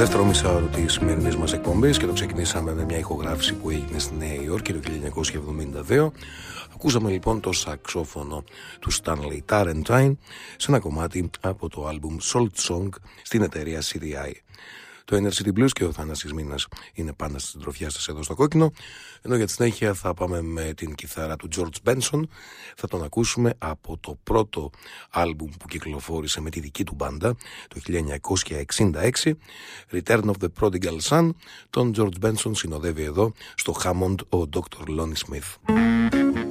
δεύτερο μισάωρο της σημερινής μας εκπομπής και το ξεκινήσαμε με μια ηχογράφηση που έγινε στη Νέα Υόρκη το 1972. Ακούσαμε λοιπόν το σαξόφωνο του Stanley Tarentine σε ένα κομμάτι από το άλμπουμ Salt Song στην εταιρεία CDI. Το Inner City Blues και ο Θανάσης Μήνας είναι πάντα στην τροφιά σας εδώ στο κόκκινο, ενώ για τη συνέχεια θα πάμε με την κιθάρα του George Benson. Θα τον ακούσουμε από το πρώτο άλμπουμ που κυκλοφόρησε με τη δική του μπάντα το 1966, Return of the Prodigal Son. Τον George Benson συνοδεύει εδώ στο Hammond ο Dr. Lonnie Smith.